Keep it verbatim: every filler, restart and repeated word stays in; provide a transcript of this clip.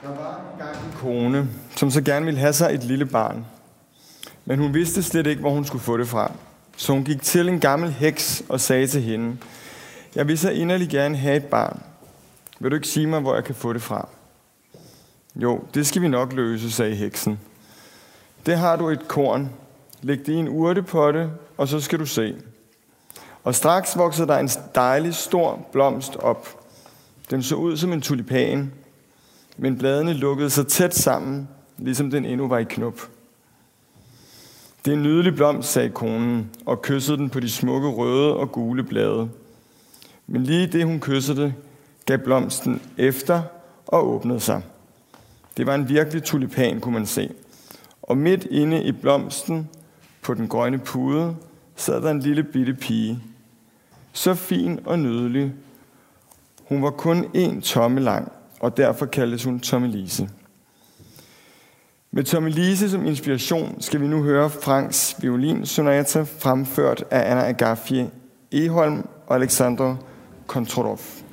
Der var engang en kone, som så gerne ville have sig et lille barn. Men hun vidste slet ikke, hvor hun skulle få det fra. Så hun gik til en gammel heks og sagde til hende: Jeg vil så inderligt gerne have et barn. Vil du ikke sige mig, hvor jeg kan få det fra? Jo, det skal vi nok løse, sagde heksen. Det har du et korn. Læg det i en urtepotte, og så skal du se. Og straks voksede der en dejlig stor blomst op. Den så ud som en tulipan, men bladene lukkede sig tæt sammen, ligesom den endnu var i knop. Det er en nydelig blomst, sagde konen, og kyssede den på de smukke røde og gule blade. Men lige det hun kyssede det, gav blomsten efter og åbnede sig. Det var en virkelig tulipan, kunne man se. Og midt inde i blomsten, på den grønne pude, sad der en lille bitte pige. Så fin og nydelig. Hun var kun en tomme lang, og derfor kaldtes hun Tommelise. Med Tommelise som inspiration skal vi nu høre Franks violinsonata fremført af Anna Agafje Egholm og Alexander Kontrodov.